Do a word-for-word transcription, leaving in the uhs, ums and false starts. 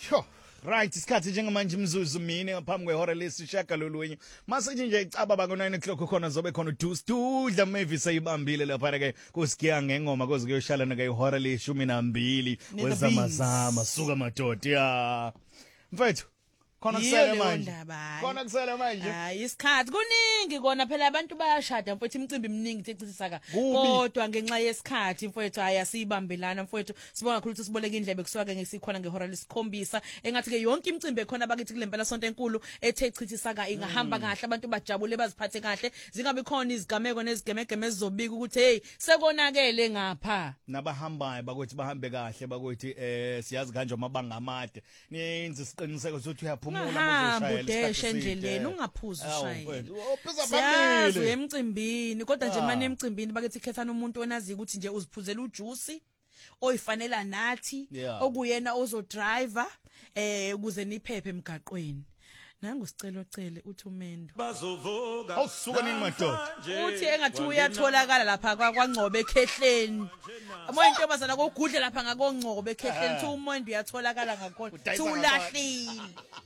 Sho, right, isikhathi njengamanje imzuzu mine ngaphambi kwehora lesishaka lolunye. Mase nje icaba ba ngo-nine o'clock khona zobe khona uDuce Dudla Mavis ayibambile lapha ke kusikiya ngengoma koze kuyoshala ke ihora leshumi nambili wezamazama suka madoda ya. Mfethu khona kusele manje. Khona kusele manje. Hayi isikhathi kuningi kona phela abantu bayashada mfethu imicimbi eminingi thecichisaka. Kodwa ngenxa yesikhathi mfethu ayasibambelana mfethu sibonga kakhulu ukuthi siboleke indlebe kusuka ngesikhona ngehora lesikhombisa engathi ke yonke imicimbi ekhona bakithi kulempela sonto enkulu ethe chithisaka ingahamba kahle abantu bajabule baziphathe kahle zingabe khona izigameko nezigemegeme ezizobika ukuthi hey sekonakele ngapha nabahambayo bakuthi bahambe kahle bakuthi eh siyazi kanje amabanga amade niyenze isiqiniseko sokuthi uyaphumula mawuzoshayela endleleni ungaphuzi ushayela siyazi emcimbini kodwa nje manje emcimbini bakithi khethana umuntu onazi ukuthi nje uziphuzela ujuice oyifanela nathi okuyena ozo driver eh ukuze niphephe emgaqweni nangu sicelo cele uthi umendo bazovuka awusuka nini madoda uthi engathi uyatholakala lapha kwaNgcobo ekhehleni moyo intobazana kokugudle lapha ngakongcobo ekhehleni uthi umondo uyatholakala ngakhona uthi ulahlile